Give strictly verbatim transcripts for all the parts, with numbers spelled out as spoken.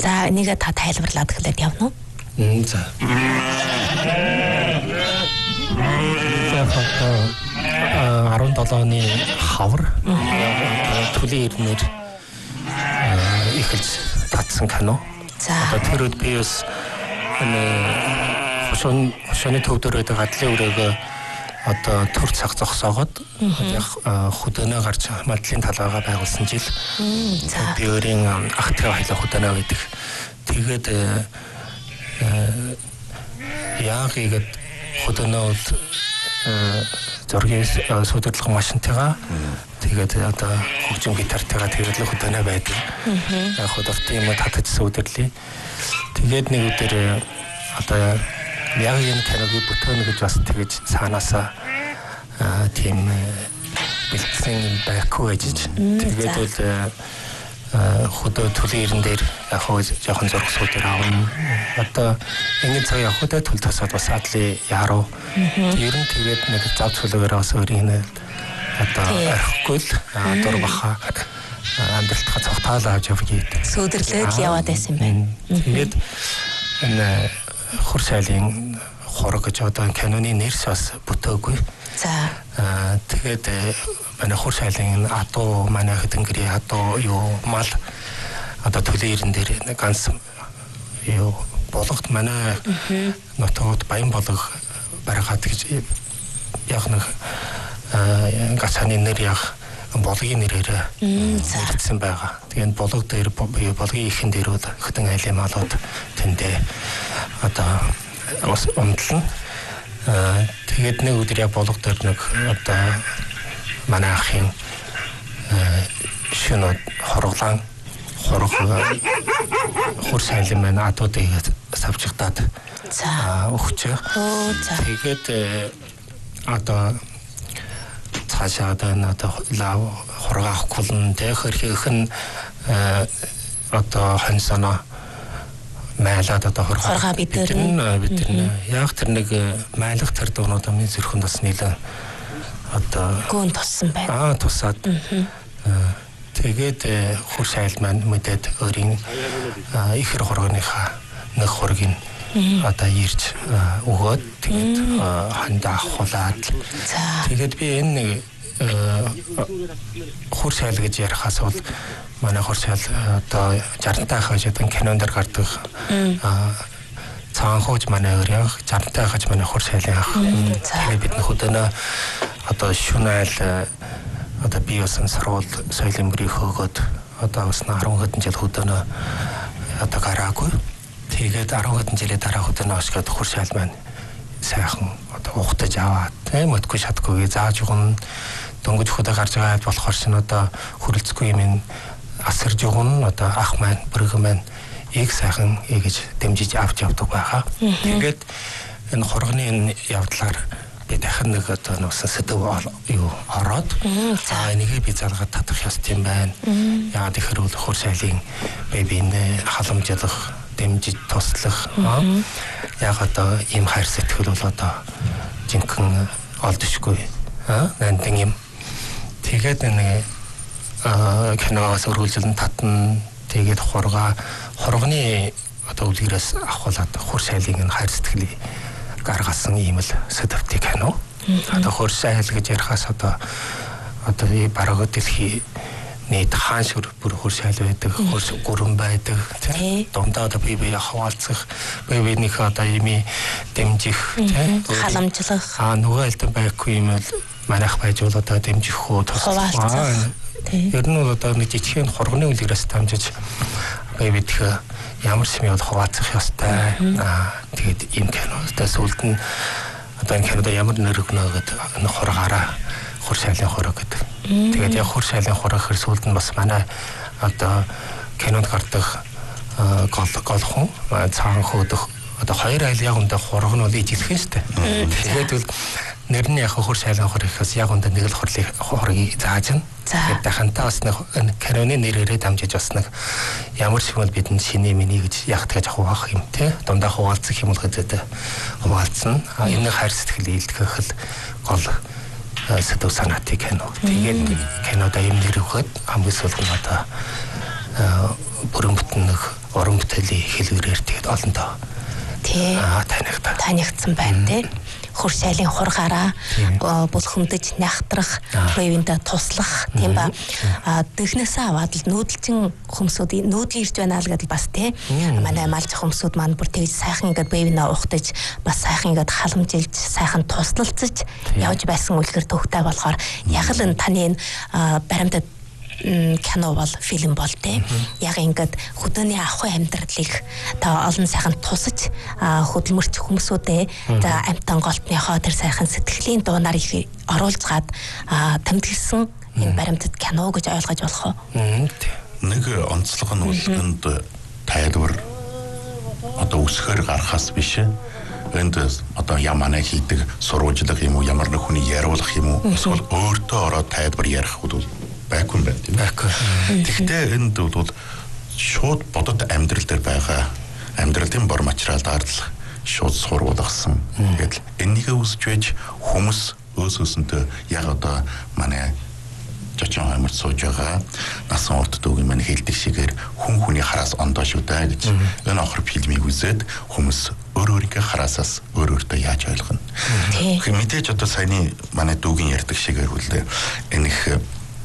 За энийг та тайлбарлаад хэлээд явна уу? Мм за. арван долооны хавар төлийн ирнэр эхэлж татсан кино. За. Одоо тэр үед би бас хошон хошоны төвдөр байдаг гадлын өрөөгөө одоо төр цаг зогсоогоод хөдөөнөө гарч мадлын талаагаа байгуулсан жил. Би өөрийн ах тэр хоёлоо хөдөөнөө гэдэг. Тэгээд яг игээд хөдөөнөө зургийн сүдэрлэг машинтайгаа тэгээд одоо хөгжим гитартайгаа тэгээд л хөдөөнөө байдаг. Яг хөдөлтийн юм татаж сүдэрлээ. Тэгээд нэг өдөр одоо яг энэ киног бүтээнэ гэж бас тэгэж цаанаасаа тийм бэлтгэсэн байхгүй гэж. Тэгээд бол хөдөө төлийн ирэн дээр яг хөө жоохон зураг суудаар авна. Одоо ингэ цаг яг хөдөө төл тасаад бас адлын яруу. Ер нь тэгээд нэг зав цөлөөр бас өөрийн одоо арахгүй л дур баха амьдралтаа цогтаалаа авч явж гээд сүдэрлээд яваад байсан байна. Тэгээд энэ хур шайлын хорог гэж одоо киноны нэрс бас бүтээгүй. За. Аа тэгээд манай хур шайлын адуу манай хэдэн гэрээ адуу юу мал одоо төлийн ирэн дээр ганц юу болгохт манай нотоод баян болог барихад гэж яг нэг гацааны нэр яг болгогийн нэрээр нэрлсэн байгаа. Тэгээд болог дээр болгогийн ихэн дээр хөтөн айлын малууд тэндээ одоо ус өмдлөн. Тэгээд нэг өдөр яг болог дээр нэг одоо манай ахын шинэ хорглан хорог хур шайлын маань адуудыг савчигдаад өгч. Тэгээд одоо цаашаа одоо лав хорог авахгүй нь тэрхэх нь одоо хонсоно майлаад одоо хоргоо бидэрнэ бидэрнэ яг тэр нэг майлах тэр дуунууд амын зөрхөнд бас нийлэн одоо гүн туссан байна. Аа тусаад тэгээд хур шайл маань мэдээд өөрийн ихэр хоргоныхаа нэг хоргийг одоо ирж өгөөд тэгээд хандаа авахулаад тэгээд би энэ хур шайл гэж ярихаас бол манай хур шайл одоо жарантай хаж одоо кинонд гардаг цаанхууч манай өөр яг жарантай хаж манай хур шайлын ах тэгээд бид хөдөөнөө одоо шүнэл одоо биосан сарвал соёлын мөрийг хөөгөөд одоо бас арван хэдэн жил хөдөөнөө одоо гараагүй. Тэгээд арван хэдэн жилийн дараа хөдөөнөө ашиглаад хур шайл маань сайхан одоо ухтаж аваад тийм өтгөө шатгүйгээ зааж өгнө. Дөнгөж хөдөө гарч байгаа болохоор шин одоо хөрөлцөхгүй юм асарж өгнө. Одоо ах маань бүргэн маань ийг сайхан эгэж дэмжиж авч явдаг байгаа. Тэгээд энэ хоргоны энэ явдлаар би дахин нэг одоо нуусан сэдв юу ороод за энийг би залгаад татах ёстой юм байна. Яагаад ихэр бол хур шайлын бэбиний халамжлах дэмжиж туслах яг одоо ийм хайр сэтгэл бол одоо жинхэнэ олдшгүй аа нандин юм. Тэгээд нэг киноос өргөлжлөн татна. Тэгээд хоргоо хоргоны одоо үлгэрээс авахлаад хур шайлын хайр сэтгэлийг гаргасан ийм л сэдвтэй кино. Одоо хур шайл гэж ярихаас одоо одоо би бараг дэлхий нийт хаан шүр бүр хур шайл байдаг, хур гүрэн байдаг тийм. Дундаа одоо би бие хаваалцах, бие биенийх одоо ими дэмжих тийм. Халамжлах. Аа нөгөө альтан байхгүй юм л манайх байж бол одоо дэмжих хөө туслах. Ер нь бол одоо нэг жижигхэн хоргоны үлгэрээс дамжиж бие бидэх ямар ч юм бол хаваалцах ёстой. Аа тэгээд ийм кинотой сүлд нь одоо энэ кинода ямар нэр өгнө гэдэг энэ хоргаараа хур шайлын хорог гэдэг. Тэгээд яг хур шайлын хорог хэр сүлд нь бас манай одоо кинонд гардаг гол голхон цаан хөдөх одоо хоёр айл яг үндэ хорог нь бол ижилхэн шүү дээ. Тэгээд бол нэр нь яг хур шайлын хорог гэхээс яг үндэ нэг л хорлыг хорогийг зааж нь. Тэгээд дахантаа бас нэг киноны нэрээрээ дамжиж бас нэг ямар ч юм бол бидэнд шинэ миний гэж яг тэгж хуваах юм те дундаа хуваалцах юм бол гэдэг хуваалцсан. А энэ хайр сэтгэл илтгэх л гол сэдв санаатай кино. Тэгээд кинода юм нэр өгөхөд хамгийн сүүлд нь одоо бүрэн бүтэн нэг уран бүтээлийн хэлбэрээр тэгээд олонтоо тий танигдаа танигдсан байна тий хурц шайлын хургаараа булхамдаж няхтрах бивэндээ туслах тийм ба дэгнээсээ аваад л нүүдэлчин хүмүүсүүд нүүдэл ирж байна л гэдэл бас тий манай малж хүмүүсүүд маань бүр тэгж сайхан ингээд бивэнээ ухтаж бас сайхан ингээд халамжилж сайхан туслалцаж явж байсан үлгэр төгтэй болохоор яг л таны баримтад кино бол фильм бол тий яг ингээд хөдөөний ахуй амьдралыг та олон сайхан тусаж хөдөлмөрч хүмүүсүүдээ за амтан голтныхоо тэр сайхан сэтгэлийн дуунаар их оруулж гад тэмдэглэсэн энэ баримтат кино гэж ойлгож болох уу? Нэг онцлог нь бол энд тайлбар одоо үсгээр гарахаас биш энд одоо яманаа хийдэг сурвалжлах юм уу ямар нэг хүний яриулах юм уу эсвэл өөртөө ороод тайлбар ярих бол байхгүй байх тийм байхгүй. Тэгэхдээ энд бол шууд бодод амьдрал дээр байгаа амьдралын бор материал дарлах шууд сурвалгасан. Тэгэл энийг үзэж байж хүмүүс өөсөөсөндөө яг одоо манай жочон хаймар сууж байгаа насан урт дүүгийн маань хэлдэг шигээр хүн хүний хараас ондоо шүү дээ гэж энэ охор фильмийг үзээд хүмүүс өөр өөрийнхөө хараасаас өөр өөртөө яаж ойлгоно. Мэдээж одоо саяны манай дүүгийн ярьдаг шигээр үлээ энэ их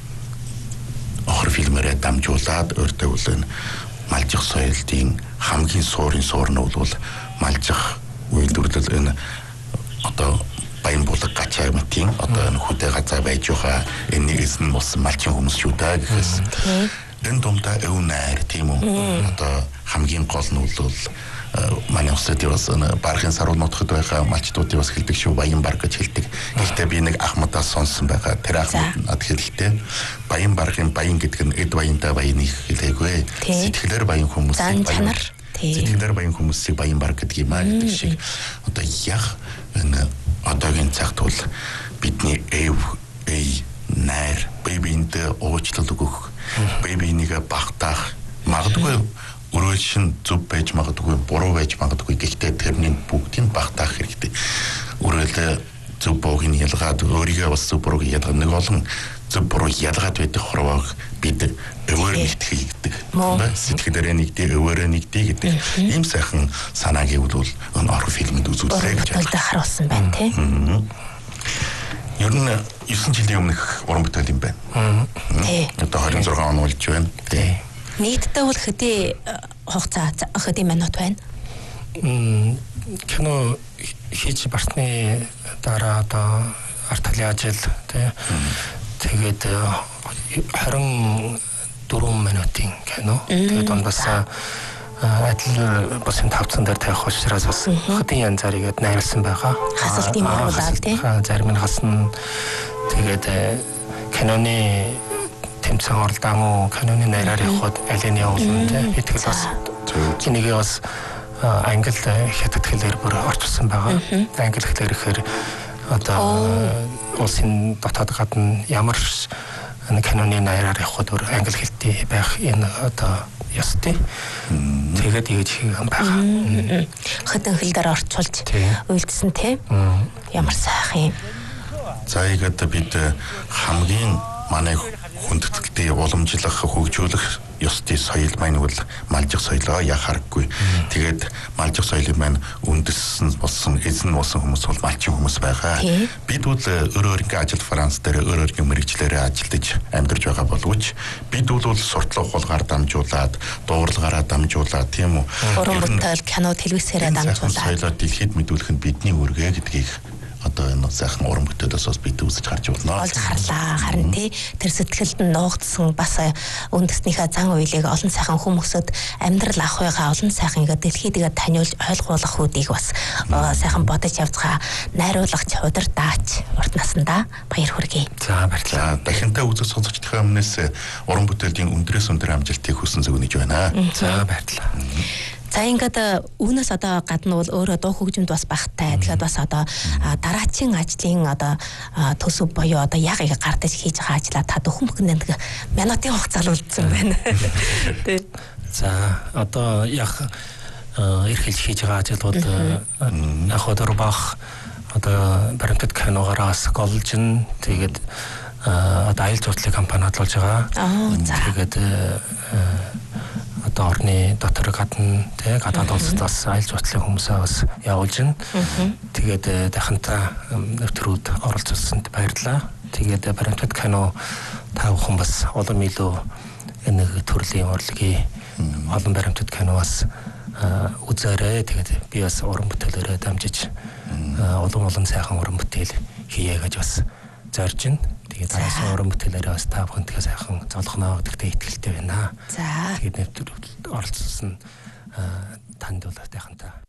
охор фильмээрээ дамжуулаад өөртөө үл энэ малжих соёлын хамгийн суурын суур нь бол малжих үйлдвэрлэл энэ одоо баян булаг гачаа мэтийн одоо энэ хөдөө газар байж байгаа энэс нь болсон малчин хүмүүс шүү дээ гэхээс энэ дундаа өв найр тийм үү одоо хамгийн гол нь бол манай усад бас бархын саруул нутгад байгаа малчдуудыг бас хэлдэг шүү баян барг гэж хэлдэг. Гэхдээ би нэг ахмадаас сонсон байгаа. Тэр ахмад над хэлэлтэй баян баргын баян гэдэг нь эд баянтай баяныг хэлээгүй. Сэтгэлээр баян хүмүүсийг баян сэтгэлээр баян хүмүүсийг баян барг гэдэг юм аа гэдэг шиг одоо яг энэ одоогийн цагт бол бидний эв эй найр бэбинд уучлал өгөх бэбинийг багтаах магадгүй өрөөл шин зүв байж магадгүй буруу байж магадгүй гэхдээ тэрний бүгдийг багтаах хэрэгтэй. Өрөөл зүв буугийн ялгаад өөрийгөө бас зүв бурууг ялгаад нэг олон зүв буруу ялгаад байдаг хорвоог бид өвөр нэгтгэх гэдэг. Сэтгэлээрээ нэгдээ өвөрөө нэгдээ гэдэг. Ийм сайхан санааг ивэл энэ орон фильмд үзүүлээ гэж бодолтой харуулсан байна тий. Ер нь есөн жилийн өмнөх уран бүтээл юм байна. Тий. Одоо двадцать шесть он болж байна. Тий. Нийтдээ бол хэдий хугацаа хэдий минут байна? Кино хийж барсны дараа одоо арт талын ажил тий тэгээд двадцать четыре минутын кино тэгээд дондоос адил бас энэ тавцсан дээр тавих учраас бас хэдийн янзаар игээд найрлсан байгаа. Хасалт юм оруулаад тий зарим нь хасна тэгээд киноны тэмцээн оролдоон уу каноны найраар явахад алины явуулна тийм би тэгэл бас энийг бас англи хятад хэлээр бүр орчуулсан байгаа. Англи хэлээр ихээр одоо улсын дотоод гадна ямар каноны найраар явахад бүр англи хэлтэй байх энэ одоо ястэй. Тэгээд ийж хийх юм байгаа. Хятад хэлээр орчуулж үйлдсэн тийм ямар сайхан юм. За ийгээд бид хамгийн манай хүндэтгэлтэй уламжлах хөгжүүлэх ёстой соёл маань бол малжих соёлоо яхааргүй. Тэгээд малжих соёлыг маань үндэссэн болсон эзэн болсон хүмүүс бол малчин хүмүүс байгаа. Бид бол өөр өөрийн ажил Франц дээр өөр өөрийн мэрэгчлэрээ ажиллаж амьдарч байгаа боловч бид бол суртлах хулгаар дамжуулаад, дууралгаараа дамжуулаад тийм үү. Уран бүтээл, кино, телевизээрээ дамжуулаад соёлоо дэлхийд мэдүүлэх нь бидний үүргээ гэдгийг одоо энэ сайхан уран бүтээлээс бас бид үзэж харж байна. Олж харлаа. Харин тий тэр сэтгэлд нь нуугдсан бас үндэснийхээ зан үйлийг олон сайхан хүмүүсөд амьдрал ах байгаа олон сайхан ингээ дэлхийд ингээ таниулж ойлгуулах үүдийг бас сайхан бодож явцгаа найруулагч удирдаач урт насандаа баяр хүргэе. За баярлалаа. Дахинтай үзэж сонсогчдийнхээ өмнөөс уран бүтээлийн өндрөөс өндөр амжилтыг хүсэн зөвнөж байна. За баярлалаа. За ингээд үүнээс одоо гадна бол өөрөө дуу хөгжимд бас багтай. Тэгэхээр бас одоо дараачийн ажлын одоо төсөв буюу одоо яг их гардаж хийж байгаа ажлаа та дөхөмхөн нэг минутын хугацаанд үлдсэн байна. Тэ. За одоо яг эрхэлж хийж байгаа ажлууд яг одоо бах одоо баримтат киногоороос голжин тэгээд одоо аялал жуулчлалын компани бодлуулж байгаа. Тэгээд одоо орны дотор гадна тий гадаад улсаас аялал жуулчлалын хүмүүсээ бас явуулж байна. Тэгээд дахинтаа нэвтрүүд оролцуулсанд баярлалаа. Тэгээд баримтат кино та бүхэн бас улам илүү нэг төрлийн урлагийн олон баримтат кино бас үзээрэй. Тэгээд би бас уран бүтээлээрээ дамжиж улам олон сайхан уран бүтээл хийе гэж бас зорж байна. Тэгээд дараагийн уран бүтээлээрээ бас та бүхэнтэй сайхан золгоно гэдэгт итгэлтэй байна. За. Тэгээд нэвтрүүлэгт оролцсон танд бол тайхантай